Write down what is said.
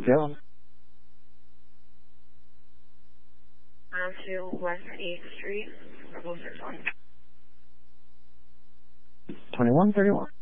Salem. On to West 8th Street, 061. 2131.